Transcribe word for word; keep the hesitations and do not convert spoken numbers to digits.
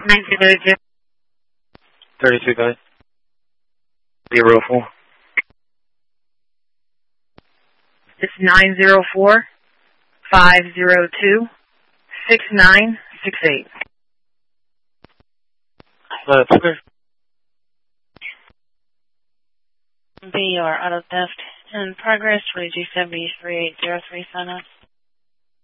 nineteen thirty-two. thirty-two, guys. Zero four. It's nine zero four, five zero two, six nine six eight. That's clear. B R auto theft in progress, forty-two seventy, three eight zero three, sign up.